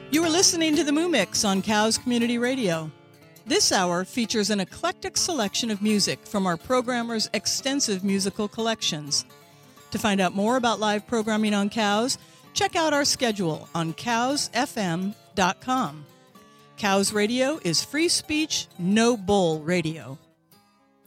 You are listening to the Moo Mix on Cows Community Radio. This hour features an eclectic selection of music from our programmers' extensive musical collections. To find out more about live programming on Cows, check out our schedule on cowsfm.com. Cows Radio is free speech, no bull radio.